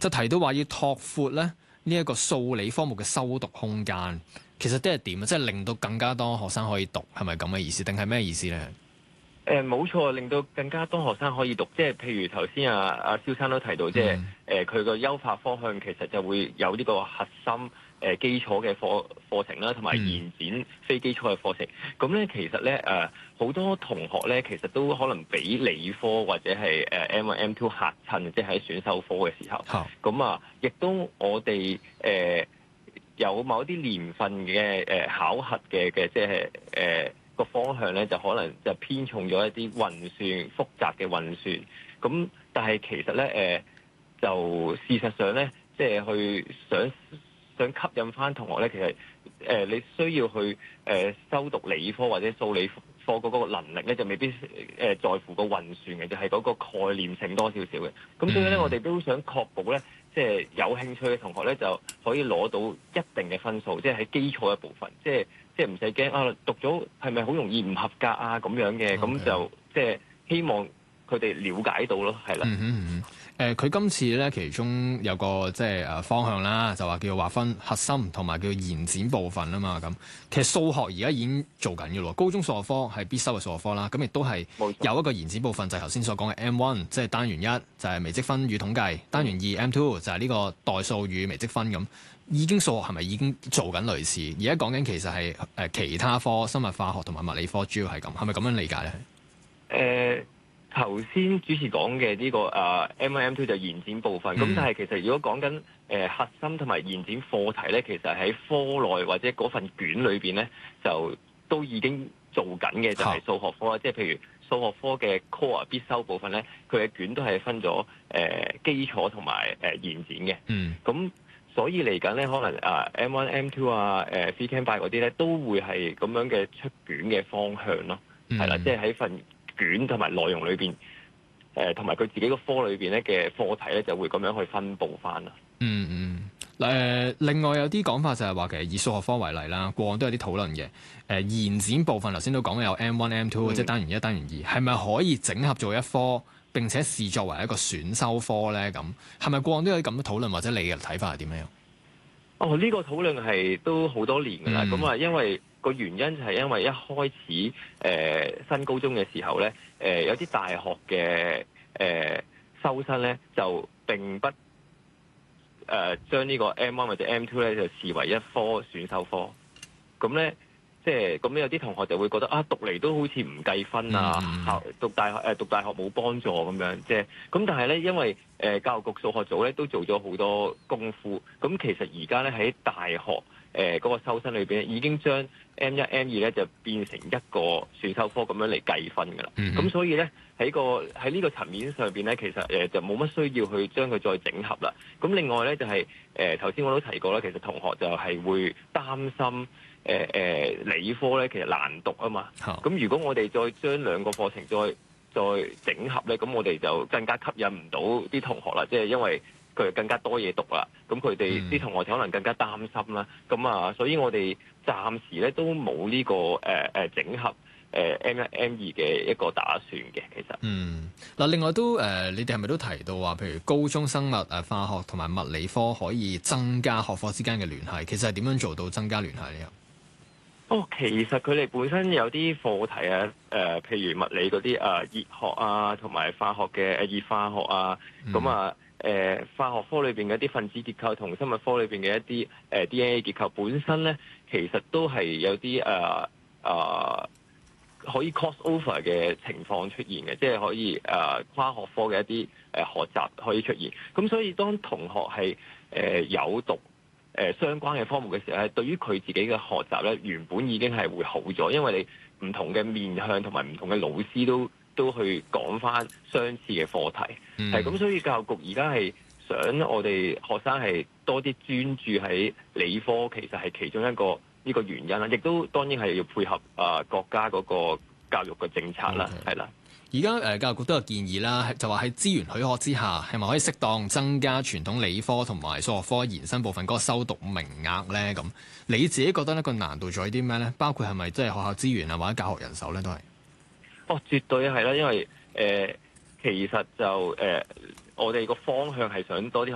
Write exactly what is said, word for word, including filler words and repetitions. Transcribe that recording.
就提到話要拓闊咧呢一個數理科目嘅修讀空間，其實都係點啊？即係令到更加多學生可以讀，係咪咁嘅意思？定係咩意思咧？ 誒冇錯，令到更加多學生可以讀，即係譬如頭先阿阿蕭生都提到，即係誒佢個優化方向其實就會有呢個核心誒、呃、基礎嘅課課程啦，同埋延展非基礎嘅課程。咁咧、嗯、其實咧誒好多同學咧，其實都可能俾理科或者係誒 M 一 M 二嚇親，即係喺選修科嘅時候。咁好啊，亦都我哋誒、呃、有某一啲年份嘅誒、呃、考核嘅嘅，即係誒。呃個方向咧就可能就偏重咗一啲運算複雜嘅運算，咁但係其實咧誒就事實上咧，即係去想想吸引翻同學咧，其實誒、呃、你需要去誒、呃、修讀理科或者數理科嗰個能力咧，就未必誒、呃、在乎個運算嘅，就係、是、嗰個概念性多少少嘅。咁所以咧，我哋都想確保咧，即係有興趣嘅同學咧，就可以攞到一定嘅分數，即係喺基礎嘅部分，即係。即係唔使驚啊！讀咗係咪好容易唔合格啊？咁樣嘅，咁 Okay. 就即係希望佢哋了解到咯，係啦。 嗯哼嗯哼。誒，佢今次咧其中有個即係誒方向啦，就話叫劃分核心同埋叫延展部分啊嘛。咁其實數學而家已經做緊嘅咯，高中數學科係必修嘅數學科啦。咁亦都係有一個延展部分，就係頭先所講嘅 M 一，即係單元一就係微積分與統計，單元二 M 二就係呢個代數與微積分咁。已經數學係咪已經做緊類似？而家講緊其實係誒其他科，生物化學同埋物理科主要係咁，係咪咁樣理解咧？ 誒頭先主持講嘅呢個誒 M 一 M 二就延展部分，咁、嗯、但係其實如果講緊誒核心同埋延展課題咧，其實喺科內或者嗰份卷裏邊咧，就都已經做緊嘅，就係數學科啦。即係譬如數學科嘅 core 必修部分咧，佢嘅卷都係分咗誒、呃、基礎同埋誒延展嘅。嗯，咁。所以嚟緊咧，可能啊 M 一 M 二啊、誒 Phy Chem Bio 嗰啲咧，都會係咁樣嘅出卷嘅方向咯，係啦、嗯，即係喺份卷同埋內容裏邊，誒同埋佢自己個科裏邊咧嘅課題咧，就會咁樣去分佈翻啦。 嗯嗯，誒、呃、另外有啲講法就係話，其實以數學科為例啦，過往都有啲討論嘅。誒、呃、延展部分頭先都講有 M 一 M 二，即係單元一、單元二，係咪可以整合做一科？並且視作為一個選修科咧，咁係咪過往都有咁嘅討論，或者你嘅睇法係點樣？ 哦，呢、這個討論係都好多年㗎啦。咁啊、嗯，因為個原因就係因為一開始誒、呃、新高中嘅時候咧，誒、呃、有啲大學嘅誒、呃、收生咧就並不誒、呃、將呢個 M 一或者 M 二咧就視為一科選修科，咁咧。即係咁，有啲同學就會覺得啊，讀嚟都好似唔計分啊，考、嗯、讀大學誒讀大學冇幫助咁樣，即係咁。但係咧，因為誒、呃、教育局數學組咧都做咗好多功夫，咁其實而家咧喺大學誒嗰、呃那個收生裏邊已經將 M 一 M 二咧就變成一個選修科咁樣嚟計分㗎啦。咁、嗯、所以咧喺個喺呢個層面上邊咧，其實誒、呃、就冇乜需要去將佢再整合啦。咁另外咧就係誒頭先我都提過啦，其實同學就係會擔心。誒誒、呃、理科咧其實難讀啊嘛，咁、oh. 如果我哋再將兩個課程再再整合咧，咁我哋就更加吸引唔到啲同學啦，即係因為佢哋更加多嘢讀啦，咁佢哋啲同學就可能更加擔心啦，咁啊，所以我哋暫時咧都冇呢、這個誒誒、呃、整合誒、呃、M 一 M 二嘅一個打算嘅，其實。嗯， 嗱，另外都誒、呃，你哋係咪都提到話，譬如高中生物誒、呃、化學同埋物理科可以增加學科之間嘅聯繫，其實係點樣做到增加聯繫呢？ 哦，其實佢哋本身有啲課題啊，誒、呃，譬如物理嗰啲啊，熱學啊，同埋化學嘅誒熱化學啊，咁、嗯、啊，誒、呃、化學科裏邊嘅一啲分子結構同生物科裏邊嘅一啲誒、呃、D N A 結構本身咧，其實都係有啲誒誒可以 cross over 嘅情況出現嘅，即係可以誒、呃、跨學科嘅一啲誒、呃、學習可以出現。咁所以當同學係誒、呃、有讀誒、呃、相關嘅科目嘅時候咧，對於佢自己嘅學習咧，原本已經係會好咗，因為你唔同嘅面向同埋唔同嘅老師都都去講返相似嘅課題，係咁、嗯，所以教育局而家係想我哋學生係多啲專注喺理科，其實係其中一個呢個原因啦，亦都當然係要配合啊、呃、國家嗰個教育嘅政策啦，係啦 Okay.。而家誒教育局都有建議啦，就話喺資源許可之下，係咪可以適當增加傳統理科同埋數學科延伸部分嗰個修讀名額咧？咁你自己覺得呢個難度在於啲咩咧？包括係咪即係學校資源啊，或者教學人手咧都係？ 哦，絕對係啦，因為誒、呃、其實就誒、呃、我哋個方向係想多啲